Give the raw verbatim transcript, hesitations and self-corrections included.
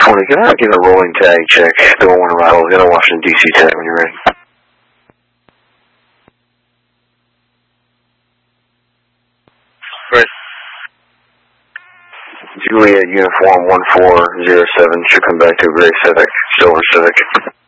twenty, can I get a rolling tag check? The one arrival, get a Washington, D C tag when you're ready. Right. Juliet Uniform one four zero seven should come back to a gray Civic, silver Civic.